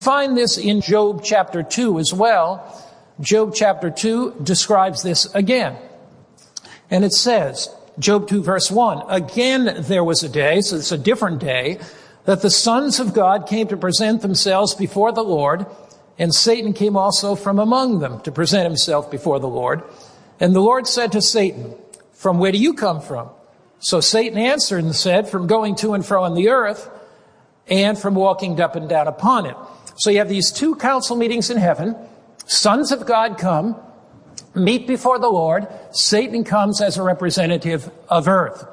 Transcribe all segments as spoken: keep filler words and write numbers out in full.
Find this in Job chapter two as well. Job chapter two describes this again. And it says, Job two verse one, again there was a day, so it's a different day, that the sons of God came to present themselves before the Lord, and Satan came also from among them to present himself before the Lord. And the Lord said to Satan, from where do you come from? So Satan answered and said, from going to and fro on the earth, and from walking up and down upon it. So you have these two council meetings in heaven. Sons of God come, meet before the Lord. Satan comes as a representative of earth.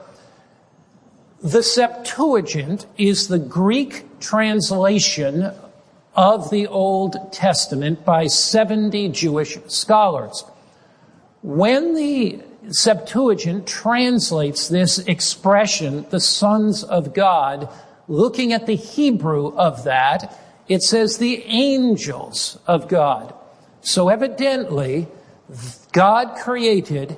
The Septuagint is the Greek translation of the Old Testament by seventy Jewish scholars. When the Septuagint translates this expression, the sons of God, looking at the Hebrew of that, it says the angels of God. So evidently, God created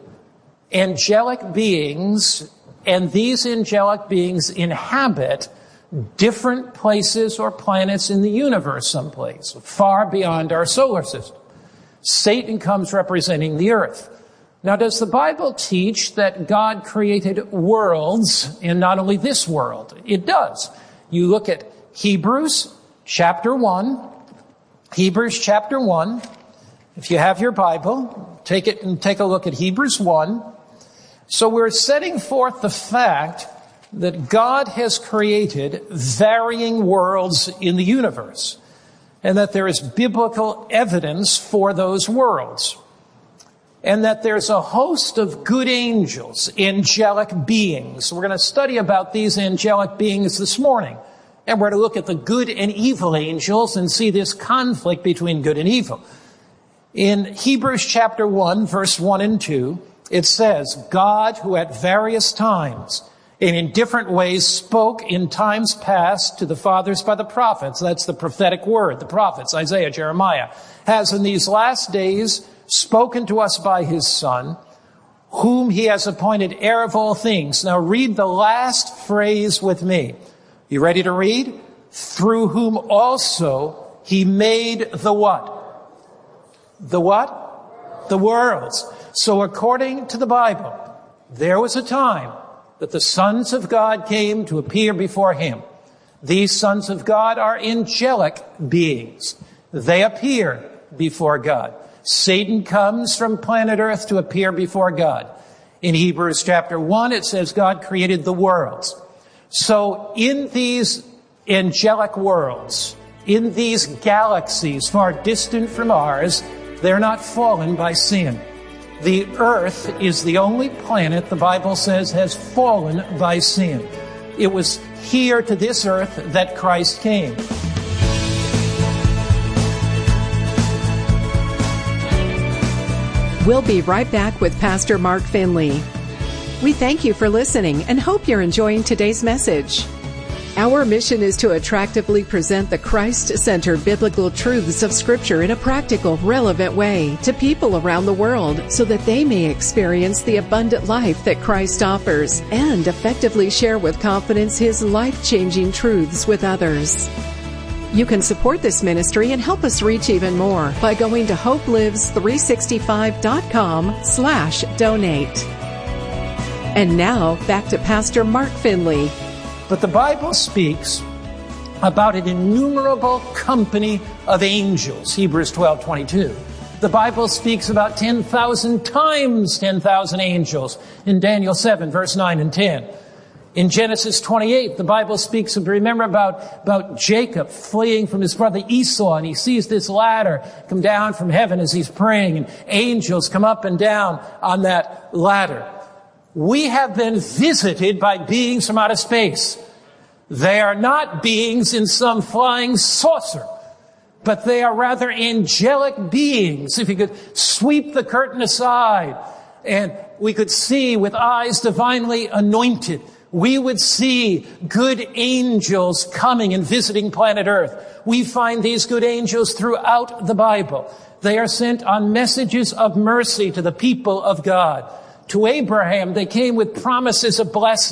angelic beings, and these angelic beings inhabit different places or planets in the universe someplace, far beyond our solar system. Satan comes representing the earth. Now, does the Bible teach that God created worlds and not only this world? It does. You look at Hebrews chapter one, Hebrews chapter one. If you have your Bible, take it and take a look at Hebrews one. So we're setting forth the fact that God has created varying worlds in the universe, and that there is biblical evidence for those worlds, and that there's a host of good angels, angelic beings. We're going to study about these angelic beings this morning. And we're going to look at the good and evil angels and see this conflict between good and evil. In Hebrews chapter one, verse one and two, it says, God, who at various times and in different ways spoke in times past to the fathers by the prophets, that's the prophetic word, the prophets, Isaiah, Jeremiah, has in these last days spoken to us by his Son, whom he has appointed heir of all things. Now read the last phrase with me. You ready to read? Through whom also he made the what? The what? The worlds. So according to the Bible, there was a time that the sons of God came to appear before him. These sons of God are angelic beings. They appear before God. Satan comes from planet Earth to appear before God. In Hebrews chapter one, it says God created the worlds. So in these angelic worlds, in these galaxies far distant from ours, they're not fallen by sin. The earth is the only planet the Bible says has fallen by sin. It was here to this earth that Christ came. We'll be right back with Pastor Mark Finley. We thank you for listening and hope you're enjoying today's message. Our mission is to attractively present the Christ-centered biblical truths of Scripture in a practical, relevant way to people around the world so that they may experience the abundant life that Christ offers and effectively share with confidence His life-changing truths with others. You can support this ministry and help us reach even more by going to hopelives three sixty-five dot com slash donate. And now, back to Pastor Mark Finley. But the Bible speaks about an innumerable company of angels, Hebrews twelve twenty-two. The Bible speaks about ten thousand times ten thousand angels in Daniel seven, verse nine and ten. In Genesis twenty-eight, the Bible speaks of, remember about, about Jacob fleeing from his brother Esau, and he sees this ladder come down from heaven as he's praying, and angels come up and down on that ladder. We have been visited by beings from outer space. They are not beings in some flying saucer, but they are rather angelic beings. If you could sweep the curtain aside and we could see with eyes divinely anointed, we would see good angels coming and visiting planet Earth. We find these good angels throughout the Bible. They are sent on messages of mercy to the people of God. To Abraham, they came with promises of blessing.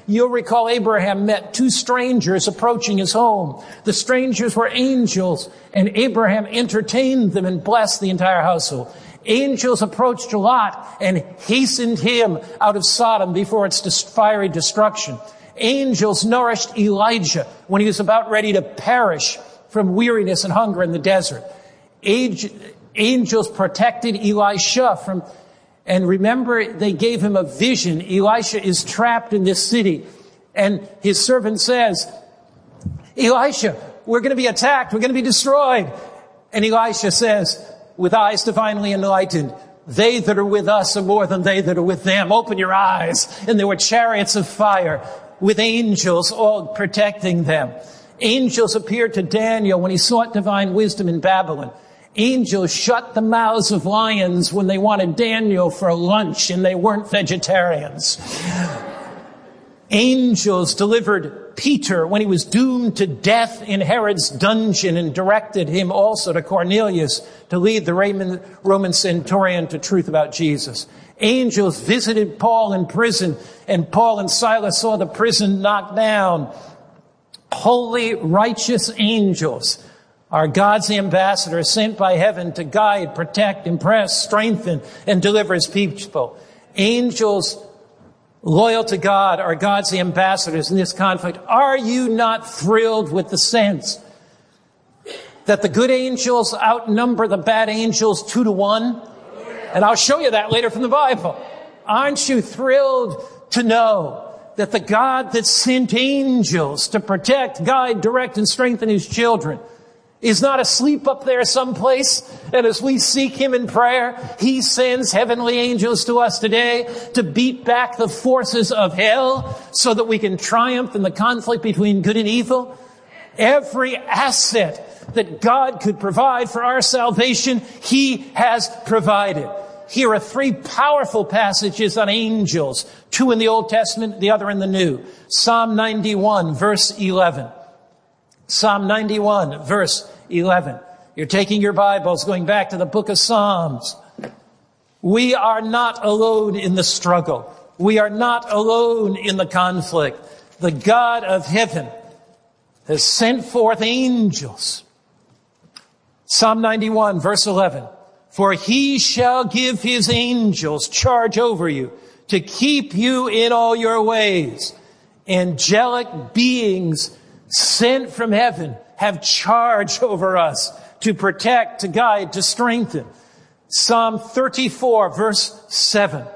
You'll recall Abraham met two strangers approaching his home. The strangers were angels, and Abraham entertained them and blessed the entire household. Angels approached Lot and hastened him out of Sodom before its fiery destruction. Angels nourished Elijah when he was about ready to perish from weariness and hunger in the desert. Angels protected Elisha from, and remember, they gave him a vision. Elisha is trapped in this city, and his servant says, Elisha, we're going to be attacked. We're going to be destroyed. And Elisha says, with eyes divinely enlightened, they that are with us are more than they that are with them. Open your eyes. And there were chariots of fire with angels all protecting them. Angels appeared to Daniel when he sought divine wisdom in Babylon. Angels shut the mouths of lions when they wanted Daniel for lunch and they weren't vegetarians. Angels delivered Peter when he was doomed to death in Herod's dungeon and directed him also to Cornelius to lead the Roman centurion to truth about Jesus. Angels visited Paul in prison, and Paul and Silas saw the prison knocked down. Holy, righteous angels are God's ambassadors sent by heaven to guide, protect, impress, strengthen, and deliver his people. Angels loyal to God are God's ambassadors in this conflict. Are you not thrilled with the sense that the good angels outnumber the bad angels two to one? And I'll show you that later from the Bible. Aren't you thrilled to know that the God that sent angels to protect, guide, direct, and strengthen his children is not asleep up there someplace, and as we seek him in prayer, he sends heavenly angels to us today to beat back the forces of hell so that we can triumph in the conflict between good and evil? Every asset that God could provide for our salvation, he has provided. Here are three powerful passages on angels, two in the Old Testament, the other in the New. Psalm ninety-one, verse eleven. Psalm ninety-one, verse eleven. You're taking your Bibles, going back to the book of Psalms. We are not alone in the struggle. We are not alone in the conflict. The God of heaven has sent forth angels. Psalm ninety-one, verse eleven. For he shall give his angels charge over you to keep you in all your ways. Angelic beings sent from heaven have charge over us to protect, to guide, to strengthen. Psalm thirty-four, verse seven.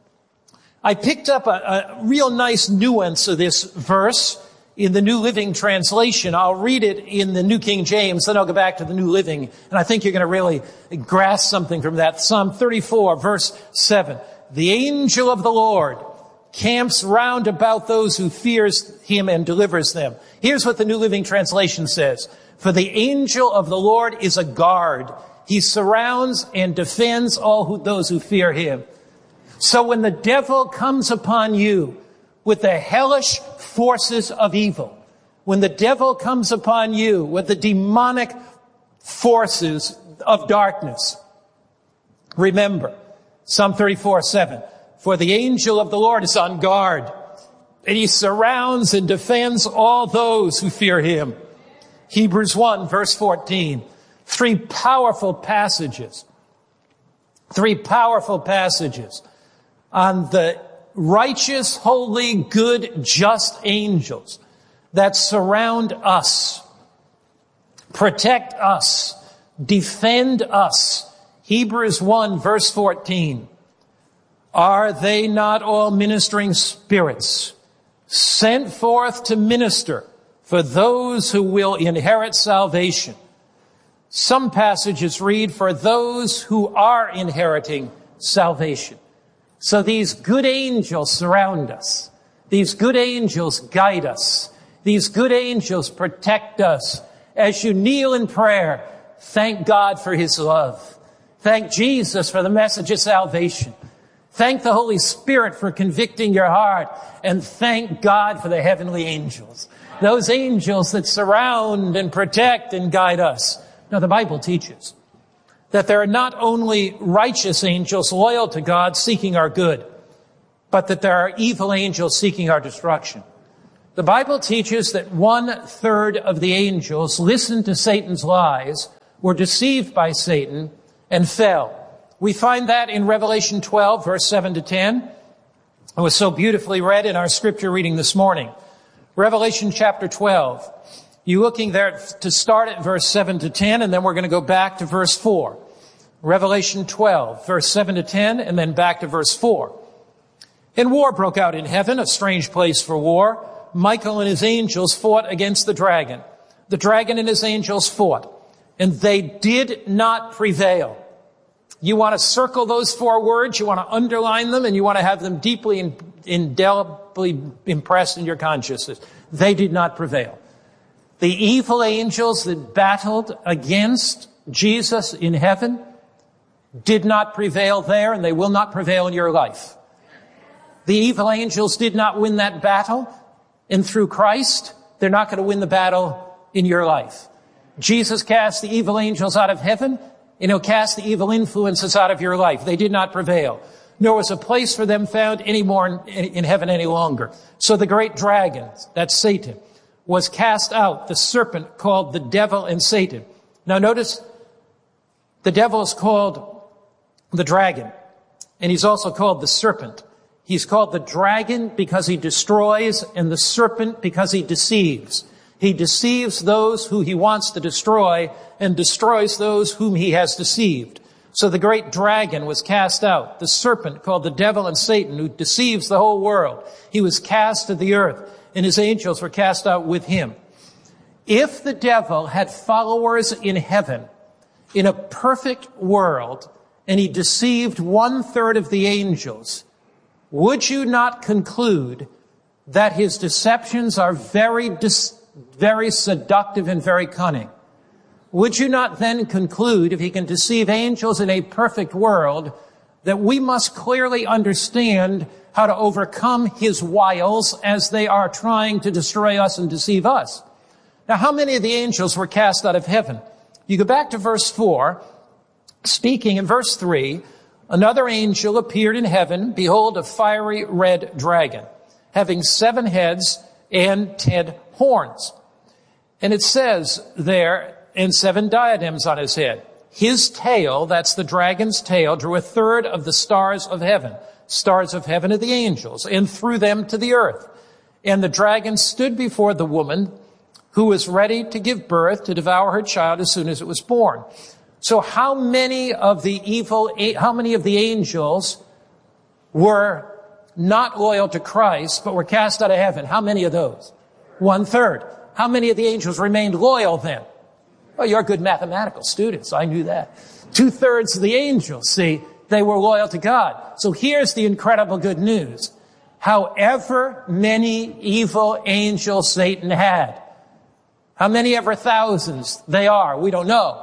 I picked up a, a real nice nuance of this verse in the New Living Translation. I'll read it in the New King James, then I'll go back to the New Living, and I think you're going to really grasp something from that. Psalm thirty-four, verse seven. The angel of the Lord camps round about those who fears him and delivers them. Here's what the New Living Translation says. For the angel of the Lord is a guard. He surrounds and defends all who, those who fear him. So when the devil comes upon you with the hellish forces of evil, when the devil comes upon you with the demonic forces of darkness, remember Psalm thirty-four, seven. For the angel of the Lord is on guard, and he surrounds and defends all those who fear him. Hebrews one, verse fourteen. Three powerful passages. Three powerful passages on the righteous, holy, good, just angels that surround us, protect us, defend us. Hebrews one, verse fourteen. Are they not all ministering spirits sent forth to minister for those who will inherit salvation? Some passages read, for those who are inheriting salvation. So these good angels surround us. These good angels guide us. These good angels protect us. As you kneel in prayer, thank God for his love. Thank Jesus for the message of salvation. Thank the Holy Spirit for convicting your heart. And thank God for the heavenly angels. Those angels that surround and protect and guide us. Now, the Bible teaches that there are not only righteous angels loyal to God seeking our good, but that there are evil angels seeking our destruction. The Bible teaches that one-third of the angels listened to Satan's lies, were deceived by Satan, and fell. We find that in Revelation twelve, verse seven to ten. It was so beautifully read in our scripture reading this morning. Revelation chapter twelve. You're looking there to start at verse seven to ten, and then we're going to go back to verse four. Revelation twelve, verse seven to ten, and then back to verse four. And war broke out in heaven, a strange place for war. Michael and his angels fought against the dragon. The dragon and his angels fought, and they did not prevail. You want to circle those four words, you want to underline them, and you want to have them deeply and indelibly impressed in your consciousness. They did not prevail. The evil angels that battled against Jesus in heaven did not prevail there, and they will not prevail in your life. The evil angels did not win that battle, and through Christ, they're not going to win the battle in your life. Jesus cast the evil angels out of heaven, and he'll cast the evil influences out of your life. They did not prevail, nor was a place for them found anymore in, in heaven any longer. So the great dragon, that's Satan, was cast out, the serpent called the devil and Satan. Now notice, the devil is called the dragon, and he's also called the serpent. He's called the dragon because he destroys, and the serpent because he deceives. He deceives those who he wants to destroy and destroys those whom he has deceived. So the great dragon was cast out, the serpent called the devil and Satan, who deceives the whole world. He was cast to the earth, and his angels were cast out with him. If the devil had followers in heaven, in a perfect world, and he deceived one-third of the angels, would you not conclude that his deceptions are very, dis- very seductive and very cunning? Would you not then conclude, if he can deceive angels in a perfect world, that we must clearly understand how to overcome his wiles as they are trying to destroy us and deceive us? Now, how many of the angels were cast out of heaven? You go back to verse four, speaking in verse three, another angel appeared in heaven, behold, a fiery red dragon, having seven heads and ten horns. And it says there, and seven diadems on his head. His tail, that's the dragon's tail, drew a third of the stars of heaven. Stars of heaven are the angels, and threw them to the earth. And the dragon stood before the woman who was ready to give birth, to devour her child as soon as it was born. So how many of the evil, how many of the angels were not loyal to Christ, but were cast out of heaven? How many of those? One third. How many of the angels remained loyal then? Well, you're good mathematical students. I knew that. Two thirds of the angels, see, they were loyal to God. So here's the incredible good news. However many evil angels Satan had, how many ever thousands they are, we don't know.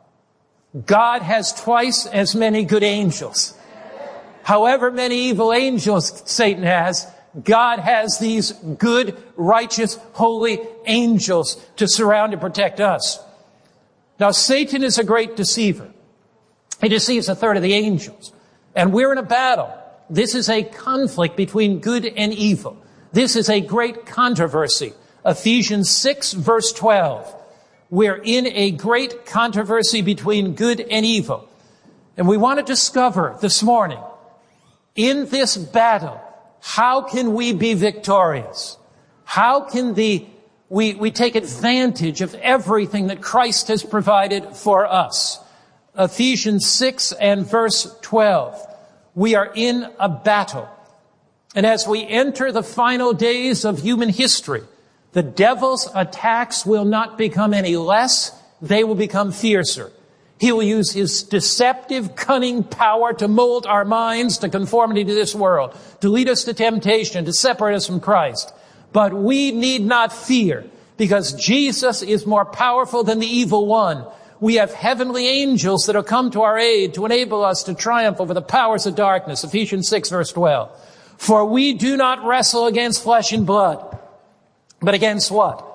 God has twice as many good angels. However many evil angels Satan has, God has these good, righteous, holy angels to surround and protect us. Now, Satan is a great deceiver. He deceives a third of the angels. And we're in a battle. This is a conflict between good and evil. This is a great controversy. Ephesians six, verse twelve. We're in a great controversy between good and evil. And we want to discover this morning, in this battle, how can we be victorious? How can the, we, we take advantage of everything that Christ has provided for us? Ephesians six and verse twelve. We are in a battle. And as we enter the final days of human history, the devil's attacks will not become any less. They will become fiercer. He will use his deceptive, cunning power to mold our minds to conformity to this world, to lead us to temptation, to separate us from Christ. But we need not fear, because Jesus is more powerful than the evil one. We have heavenly angels that will come to our aid to enable us to triumph over the powers of darkness. Ephesians six, verse twelve. For we do not wrestle against flesh and blood, but against what?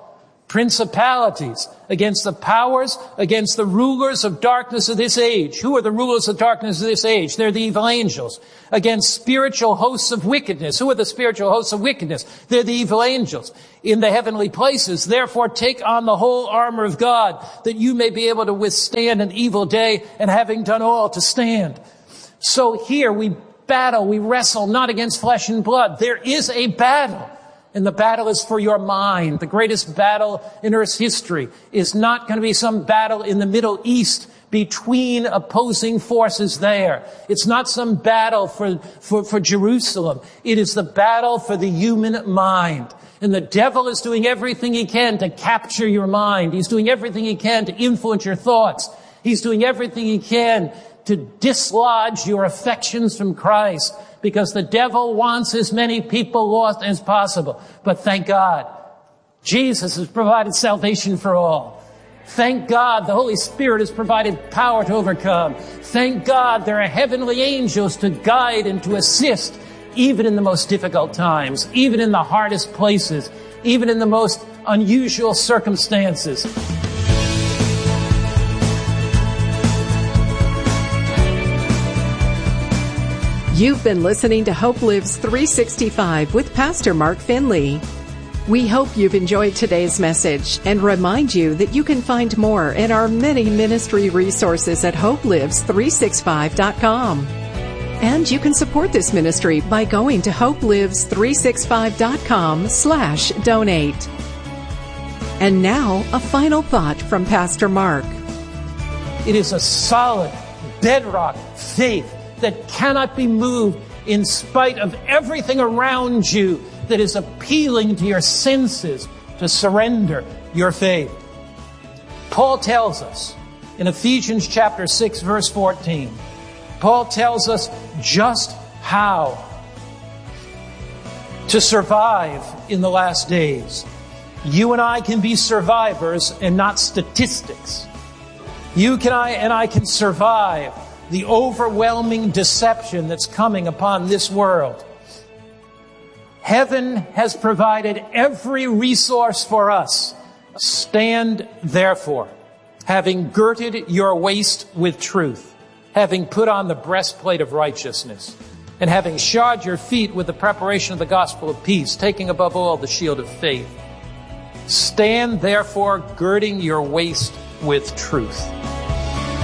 principalities, against the powers, against the rulers of darkness of this age. Who are the rulers of darkness of this age? They're the evil angels. Against spiritual hosts of wickedness. Who are the spiritual hosts of wickedness? They're the evil angels in the heavenly places. Therefore, take on the whole armor of God, that you may be able to withstand an evil day, and having done all, to stand. So here we battle, we wrestle not against flesh and blood. There is a battle. And the battle is for your mind. The greatest battle in Earth's history is not going to be some battle in the Middle East between opposing forces there. It's not some battle for, for, for Jerusalem. It is the battle for the human mind. And the devil is doing everything he can to capture your mind. He's doing everything he can to influence your thoughts. He's doing everything he can to dislodge your affections from Christ, because the devil wants as many people lost as possible. But thank God, Jesus has provided salvation for all. Thank God, the Holy Spirit has provided power to overcome. Thank God, there are heavenly angels to guide and to assist, even in the most difficult times, even in the hardest places, even in the most unusual circumstances. You've been listening to Hope Lives three sixty-five with Pastor Mark Finley. We hope you've enjoyed today's message and remind you that you can find more in our many ministry resources at hope lives three sixty-five dot com. And you can support this ministry by going to hope lives three sixty-five dot com slash donate. And now, a final thought from Pastor Mark. It is a solid bedrock faith that cannot be moved in spite of everything around you that is appealing to your senses to surrender your faith. Paul tells us in Ephesians chapter six, verse fourteen, Paul tells us just how to survive in the last days. You and I can be survivors and not statistics. You can I and I can survive the overwhelming deception that's coming upon this world. Heaven has provided every resource for us. Stand therefore, having girded your waist with truth, having put on the breastplate of righteousness, and having shod your feet with the preparation of the gospel of peace, taking above all the shield of faith. Stand therefore, girding your waist with truth.